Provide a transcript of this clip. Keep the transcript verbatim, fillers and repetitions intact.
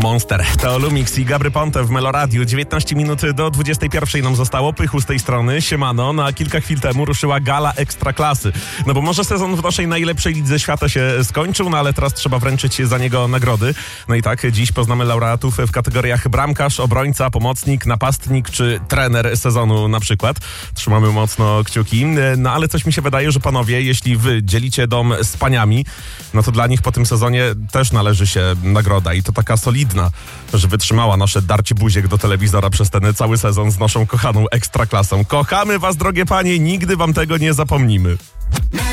Monster, Teolumix i Gabry Ponte w Meloradiu. dziewiętnaście minut do dwudziestej pierwszej nam zostało. Pychu z tej strony, siemano. No a kilka chwil temu ruszyła gala Ekstraklasy. No bo może sezon w naszej najlepszej lidze świata się skończył, no ale teraz trzeba wręczyć za niego nagrody. No i tak, dziś poznamy laureatów w kategoriach bramkarz, obrońca, pomocnik, napastnik czy trener sezonu na przykład. Trzymamy mocno kciuki. No ale coś mi się wydaje, że panowie, jeśli wy dzielicie dom z paniami, no to dla nich po tym sezonie też należy się nagroda i to taka solidna, że wytrzymała nasze darcie buziek do telewizora przez ten cały sezon z naszą kochaną Ekstraklasą. Kochamy was, drogie panie, nigdy wam tego nie zapomnimy.